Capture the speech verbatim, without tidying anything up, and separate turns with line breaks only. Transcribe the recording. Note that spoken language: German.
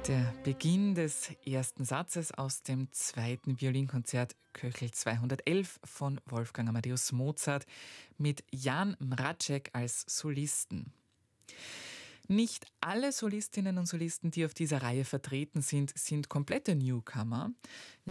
Der Beginn des ersten Satzes aus dem zweiten Violinkonzert Köchel zweihundertelf von Wolfgang Amadeus Mozart mit Jan Mraczek als Solisten. Nicht alle Solistinnen und Solisten, die auf dieser Reihe vertreten sind, sind komplette Newcomer.